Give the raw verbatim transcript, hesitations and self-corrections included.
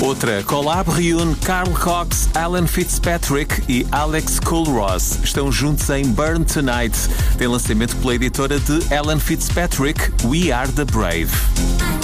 Outra collab reúne Carl Cox, Alan Fitzpatrick e Alex Coolross. Estão juntos em Burn Tonight. Tem lançamento pela editora de Alan Fitzpatrick, We Are The Brave.